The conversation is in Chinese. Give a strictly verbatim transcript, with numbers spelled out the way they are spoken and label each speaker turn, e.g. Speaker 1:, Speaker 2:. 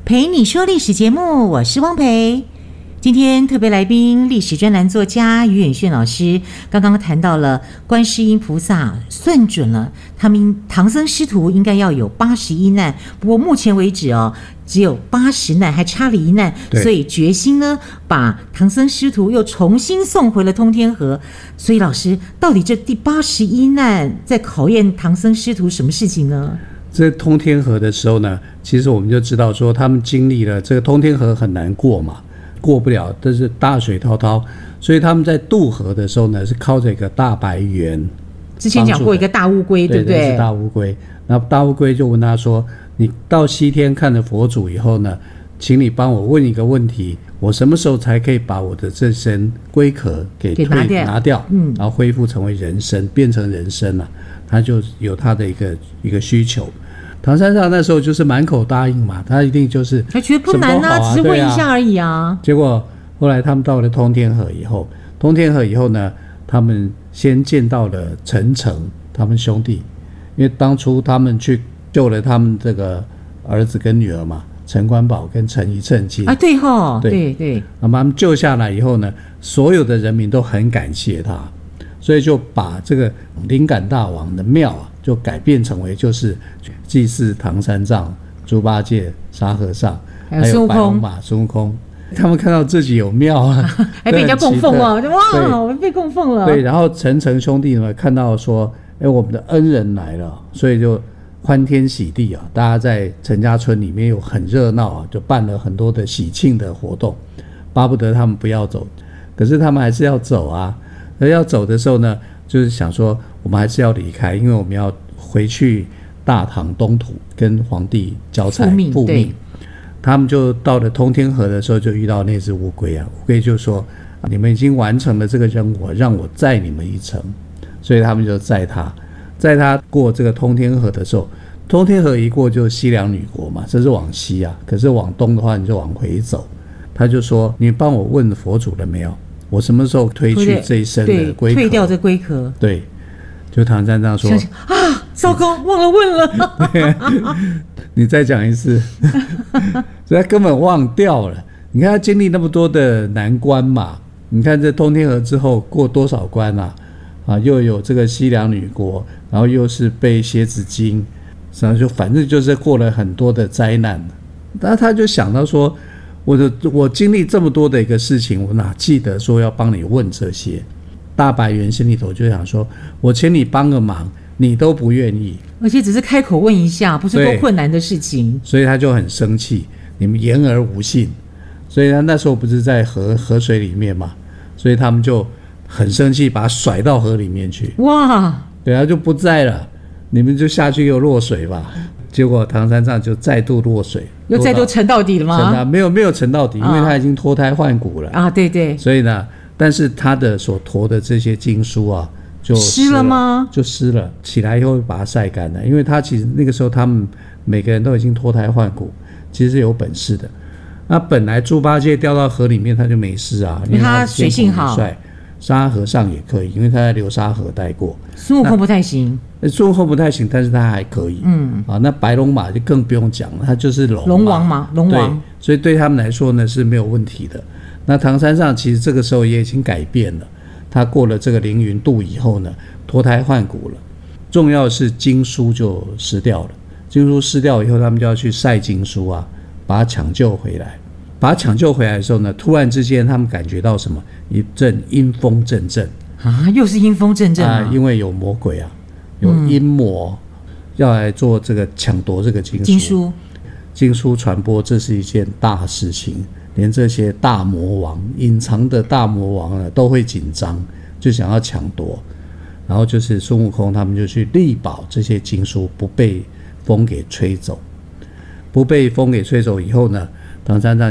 Speaker 1: 陪你说历史节目，我是汪培。今天特别来宾，历史专栏作家于远炫老师，刚刚谈到了观世音菩萨算准了他们唐僧师徒应该要有八十一难，不过目前为止哦，只有八十难，还差了一难，所以决心呢把唐僧师徒又重新送回了通天河。所以老师，到底这第八十一难在考验唐僧师徒什么事情呢？
Speaker 2: 在通天河的时候呢，其实我们就知道说他们经历了这个通天河很难过嘛，过不了，这是大水滔滔，所以他们在渡河的时候呢，是靠着一个大白猿。
Speaker 1: 之前讲过一个大乌龟，对不对？
Speaker 2: 对，是大乌龟。然后大乌龟就问他说：“你到西天看了佛祖以后呢，请你帮我问一个问题，我什么时候才可以把我的这身龟壳给退
Speaker 1: 拿掉？
Speaker 2: 拿掉
Speaker 1: 嗯，
Speaker 2: 然后恢复成为人身，变成人身了、啊？”他就有他的一个一个需求。唐三藏那时候就是满口答应嘛，他一定就是
Speaker 1: 他觉得不难啊，啊只是问一下而已啊。
Speaker 2: 结果后来他们到了通天河以后，通天河以后呢，他们先见到了陈诚他们兄弟，因为当初他们去救了他们这个儿子跟女儿嘛，陈官宝跟陈一称金
Speaker 1: 啊，对吼，对对对。
Speaker 2: 那么他们救下来以后呢，所有的人民都很感谢他，所以就把这个灵感大王的庙啊，就改变成为就是祭祀唐三藏、猪八戒、沙和尚，还有白龙马、孙悟空。他们看到自己有庙啊，
Speaker 1: 还被人家供奉哦，哇，我们被供奉了。
Speaker 2: 对，然后陈诚兄弟呢看到说，哎，我们的恩人来了，所以就欢天喜地啊，大家在陈家村里面有很热闹啊，就办了很多的喜庆的活动，巴不得他们不要走，可是他们还是要走啊。而要走的时候呢，就是想说我们还是要离开，因为我们要回去大唐东土跟皇帝交差复命。他们就到了通天河的时候，就遇到那只乌龟啊，乌龟就说：“你们已经完成了这个任务，让我载你们一程。”所以他们就载他，载他过这个通天河的时候，通天河一过就西凉女国嘛，这是往西啊，可是往东的话你就往回走。他就说：“你帮我问佛祖了没有？我什么时候推去这一身的龟壳？
Speaker 1: 退掉这龟壳。”
Speaker 2: 对，就唐三藏说：“
Speaker 1: 啊，糟糕，忘了问了。”
Speaker 2: 你再讲一次，所以他根本忘掉了。你看他经历那么多的难关嘛，你看这通天河之后过多少关啊？啊，又有这个西凉女国，然后又是被蝎子精，然后就反正就是过了很多的灾难。然后他就想到说，我的我经历这么多的一个事情，我哪记得说要帮你问这些？大白猿心里头就想说，我请你帮个忙，你都不愿意，
Speaker 1: 而且只是开口问一下，不是多困难的事情，
Speaker 2: 所以他就很生气，你们言而无信。所以他那时候不是在河河水里面嘛，所以他们就很生气，把他甩到河里面去。
Speaker 1: 哇，
Speaker 2: 对，他就不在了，你们就下去又落水吧。结果唐三藏就再度落水，
Speaker 1: 又再度沉到底了吗？
Speaker 2: 沉没有没有沉到底，因为他已经脱胎换骨了
Speaker 1: 啊。对对，
Speaker 2: 所以呢，但是他的所驮的这些经书啊，就
Speaker 1: 湿了吗？
Speaker 2: 就湿了，起来以后把它晒干了。因为他其实那个时候他们每个人都已经脱胎换骨，其实是有本事的。那本来猪八戒掉到河里面他就没事啊，因为他
Speaker 1: 水性好。
Speaker 2: 沙和尚也可以，因为他在流沙河待过。
Speaker 1: 孙悟空不太行，
Speaker 2: 孙悟空不太行，但是他还可以。嗯啊，那白龙马就更不用讲了，他就是龙
Speaker 1: 龙王嘛，龙王。
Speaker 2: 对，所以对他们来说呢是没有问题的。那唐三藏其实这个时候也已经改变了，他过了这个凌云渡以后呢，脱胎换骨了。重要的是经书就失掉了，经书失掉以后，他们就要去晒经书啊，把它抢救回来。把它抢救回来的时候呢，突然之间他们感觉到什么？一阵阴风阵阵
Speaker 1: 啊，又是阴风阵阵啊、
Speaker 2: 呃！因为有魔鬼啊，有阴魔、嗯、要来做这个抢夺这个经书。
Speaker 1: 经书，
Speaker 2: 经书传播，这是一件大事情，连这些大魔王、隐藏的大魔王呢都会紧张，就想要抢夺。然后就是孙悟空他们就去力保这些经书不被风给吹走，不被风给吹走以后呢，唐三藏